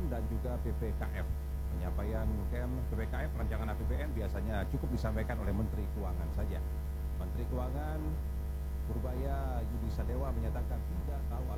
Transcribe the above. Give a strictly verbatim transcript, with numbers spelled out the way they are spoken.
dan juga P P K F. Penyampaian K M P P K F rancangan A P B N biasanya cukup disampaikan oleh Menteri Keuangan saja. Menteri Keuangan Purbaya Yudi Sadewa menyatakan tidak tahu